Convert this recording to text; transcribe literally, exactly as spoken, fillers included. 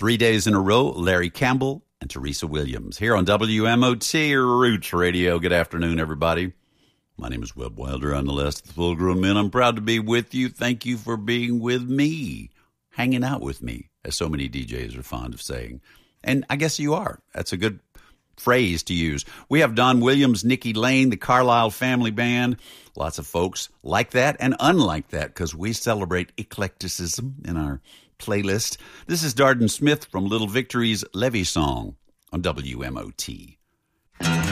Three days in a row, Larry Campbell and Teresa Williams here on W M O T Roots Radio. Good afternoon, everybody. My name is Webb Wilder. I'm the last of the full-grown men. I'm proud to be with you. Thank you for being with me, hanging out with me, as so many D Js are fond of saying. And I guess you are. That's a good phrase to use. We have Don Williams, Nikki Lane, the Carlisle Family Band. Lots of folks like that and unlike that because we celebrate eclecticism in our playlist. This is Darden Smith from Little Victory's Levee Song on W M O T.